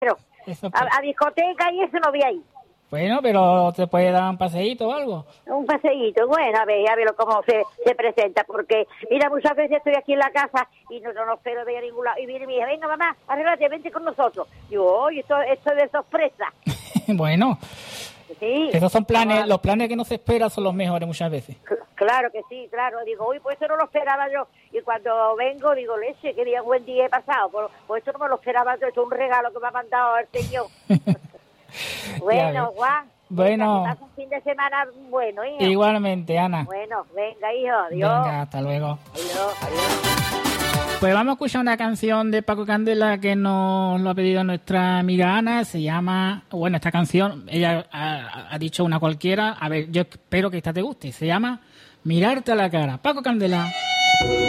Pero Eso a discoteca y eso no voy a ir. Bueno, pero te puede dar un paseíto o algo. Un paseíto, bueno, a ver cómo se presenta, porque mira, muchas veces estoy aquí en la casa y no espero de ir a ningún lado, y viene mi hija, venga mamá, arréglate, vente con nosotros. Digo, oye, esto es de sorpresa. Bueno, Sí. esos son planes, los planes que no se esperan son los mejores muchas veces. Claro que sí, claro. Digo, uy, pues eso no lo esperaba yo. Y cuando vengo, digo, leche, qué día buen día he pasado. Pues esto no me lo esperaba yo, esto es un regalo que me ha mandado el señor. Bueno, Juan. Bueno. Que pasa un fin de semana bueno, hijo. Igualmente, Ana. Bueno, venga, hijo, adiós. Venga, hasta luego. Adiós. Pues vamos a escuchar una canción de Paco Candela que nos lo ha pedido nuestra amiga Ana. Se llama, bueno, esta canción, ella ha dicho una cualquiera. A ver, yo espero que esta te guste. Se llama Mirarte a la cara. Paco Candela.